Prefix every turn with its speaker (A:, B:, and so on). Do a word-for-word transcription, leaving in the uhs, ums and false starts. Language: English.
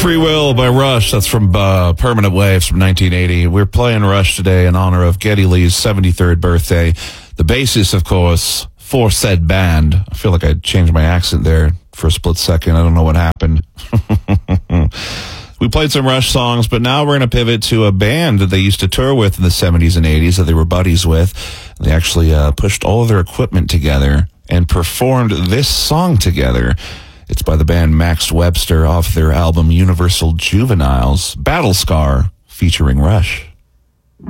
A: Free Will by Rush. That's from uh, Permanent Waves from nineteen eighty. We're playing Rush today in honor of Geddy Lee's seventy-third birthday. The basis, of course, for said band. I feel like I changed my accent there for a split second. I don't know what happened. We played some Rush songs, but now we're going to pivot to a band that they used to tour with in the seventies and eighties that they were buddies with. They actually uh, pushed all of their equipment together and performed this song together. It's by the band Max Webster off their album Universal Juveniles, Battle Scar, featuring Rush.